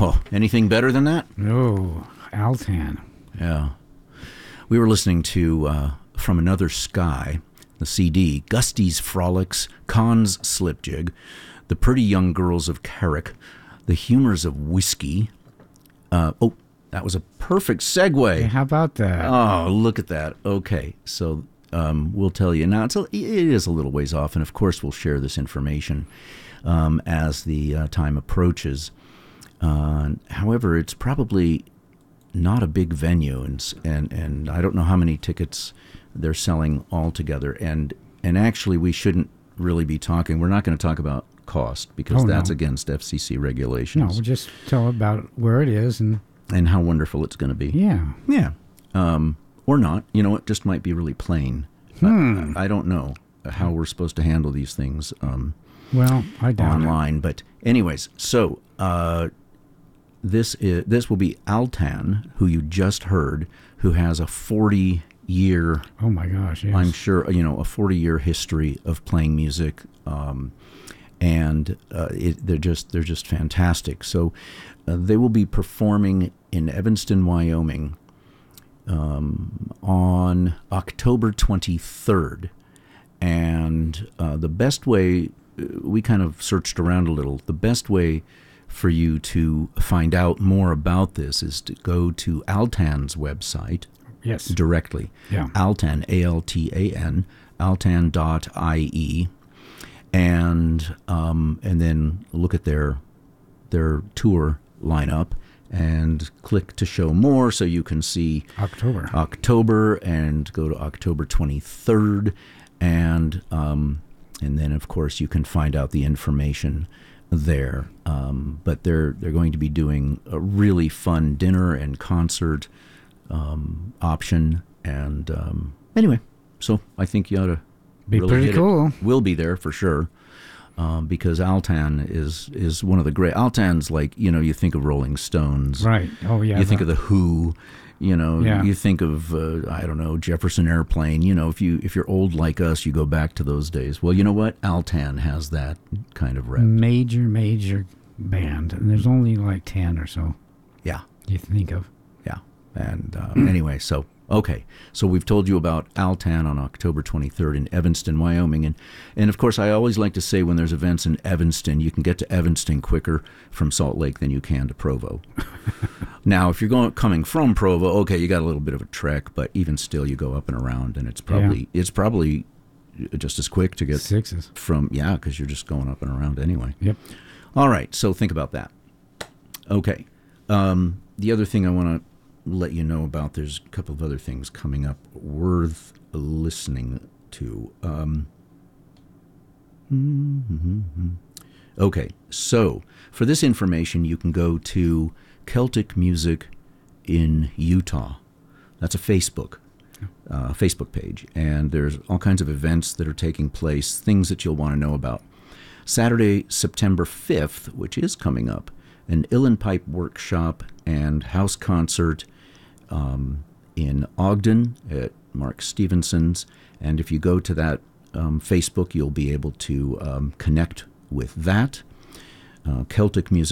Oh, anything better than that? Oh, Altan. Yeah. We were listening to From Another Sky, the CD, Gusty's Frolics, Khan's Slipjig, The Pretty Young Girls of Carrick, The Humors of Whiskey. That was a perfect segue. Hey, how about that? Oh, look at that. Okay, so we'll tell you. Now, it is a little ways off, and of course we'll share this information as the time approaches. However, it's probably not a big venue, and I don't know how many tickets they're selling altogether. And actually, we shouldn't really be talking. We're not going to talk about cost because that's against FCC regulations. No, we'll just tell about where it is and how wonderful it's going to be. Yeah. Yeah. Or not. You know, it just might be really plain. I don't know how we're supposed to handle these things well, I doubt online. But anyways, so this will be Altan, who you just heard, who has a 40-year. Oh my gosh! Yes. I'm sure a 40-year history of playing music, and they're just fantastic. So they will be performing in Evanston, Wyoming, on October 23rd, and the best way, we kind of searched around a little. The best way for you to find out more about this is to go to Altan's website. Yes. Directly. Yeah. Altan, A-L-T-A-N, altan.ie, and then look at their tour lineup and click to show more so you can see October and go to October 23rd, and then of course you can find out the information there. But they're going to be doing a really fun dinner and concert option, and anyway, so I think you ought to be really pretty cool. We'll be there for sure, because Altan is one of the great. Altan's like, you think of Rolling Stones, right? Oh yeah. You think of the Who, Yeah. You think of I don't know, Jefferson Airplane. If you're old like us, you go back to those days. Well, you know what? Altan has that kind of rep. Major band, and there's only like 10 or so. Yeah. You think of. Yeah. And anyway, so we've told you about Altan on October 23rd in Evanston, Wyoming, and of course I always like to say when there's events in Evanston, you can get to Evanston quicker from Salt Lake than you can to Provo. Now, if you're coming from Provo, okay, you got a little bit of a trek, but even still, you go up and around, and it's probably just as quick to get 6s from because you're just going up and around anyway. Yep. All right, so think about that. Okay, the other thing I want to let you know about, there's a couple of other things coming up worth listening to. Okay, so for this information, you can go to Celtic Music in Utah. That's a Facebook page, and there's all kinds of events that are taking place, things that you'll want to know about. Saturday, September 5th, which is coming up, an uilleann pipe workshop and house concert in Ogden at Mark Stevenson's. And if you go to that Facebook, you'll be able to connect with that. Celtic Music